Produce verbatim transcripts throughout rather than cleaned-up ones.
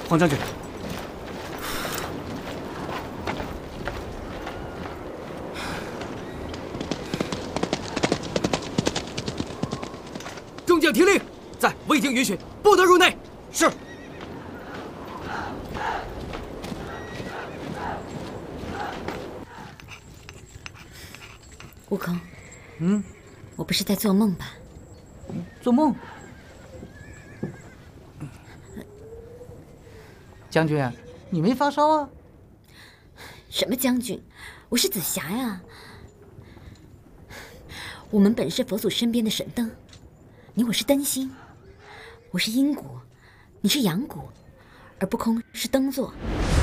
黄将军， 众将听令，在未经允许，不得入内。 是。 悟空， 嗯， 我不是在做梦吧？ 做梦。将军，你没发烧啊？ 什么将军？我是紫霞呀。我们本是佛祖身边的神灯，你我是灯芯，我是阴骨，你是阳骨，而不空是灯座。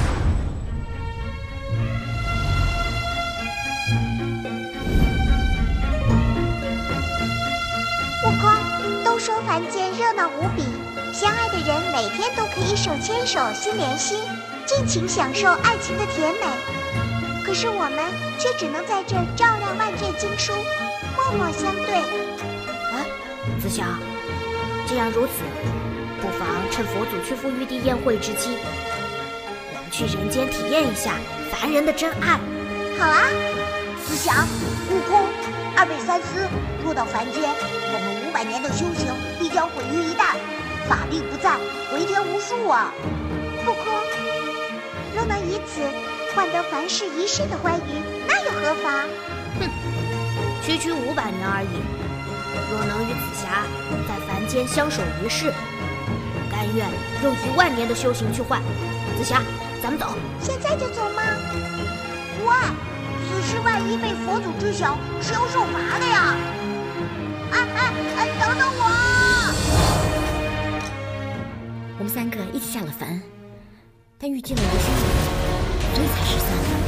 悟空，都说凡间热闹无比，相爱的人每天都可以手牵手、心连心，尽情享受爱情的甜美。可是我们却只能在这儿照亮万卷经书，默默相对。 啊，紫霞，既然如此，不妨趁佛祖去赴玉帝宴会之机，我们去人间体验一下凡人的真爱。 好啊， 紫霞、悟空，二位三思，若到凡间，我们五百年的修行必将毁于一旦，法力不在，回天无术啊！ 悟空，若能以此换得凡世一世的欢愉，那又何妨？ 哼，区区五百年而已，若能与紫霞在凡间相守一世，我甘愿用一万年的修行去换。紫霞，咱们走。 现在就走吗？ 喂，此事万一被佛祖知晓，是要受罚的呀！哎哎哎，等等我！ 我们三个一起下了凡，但遇见了无须女，所以才失散了。